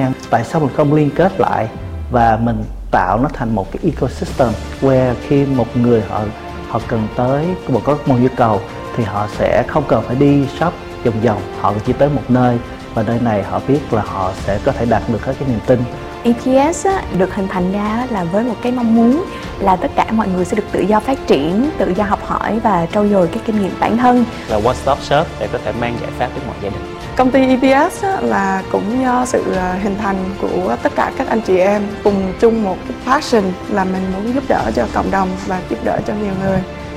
nhan. Tại sao mình không liên kết lại và mình tạo nó thành một cái ecosystem where khi một người họ cần tới có một nhu cầu thì họ sẽ không cần phải đi shop vòng vòng, họ chỉ tới một nơi và nơi này họ biết là họ sẽ có thể đạt được hết cái niềm tin. EPS được hình thành ra là với một cái mong muốn là tất cả mọi người sẽ được tự do phát triển, tự do học hỏi và trau dồi cái kinh nghiệm bản thân. Là one stop shop để có thể mang giải pháp đến mọi gia đình. Công ty EPS là cũng do sự hình thành của tất cả các anh chị em cùng chung một cái passion là mình muốn giúp đỡ cho cộng đồng và giúp đỡ cho nhiều người.